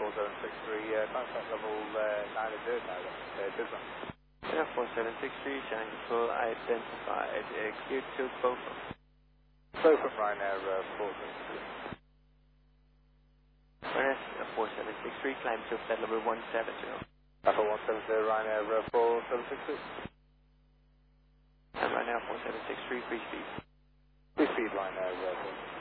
4763, contact level 9 Tower, Brisbane. Air 4763, Channel Control identified, cleared to Beaufort. Beaufort, Ryanair 473. Ryanair 4763, climb to flight level 170. Alpha 170, Ryanair 4763. And Ryanair 4763, free speed. Free speed, Ryanair 473.